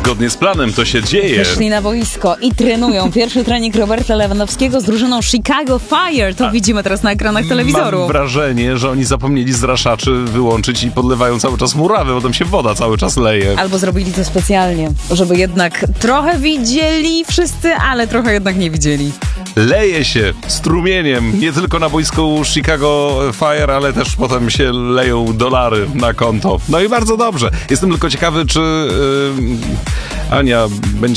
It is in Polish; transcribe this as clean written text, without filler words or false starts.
Zgodnie z planem to się dzieje. Wyszli na boisko i trenują. Pierwszy trening Roberta Lewandowskiego z drużyną Chicago Fire. To widzimy teraz na ekranach telewizoru. Mam wrażenie, że oni zapomnieli zraszaczy wyłączyć i podlewają cały czas murawy, bo tam się woda cały czas leje. Albo zrobili to specjalnie, żeby jednak trochę widzieli wszyscy, ale trochę jednak nie widzieli. Leje się strumieniem, nie tylko na boisku Chicago Fire, ale też potem się leją dolary na konto. No i bardzo dobrze. Jestem tylko ciekawy, czy Ania będzie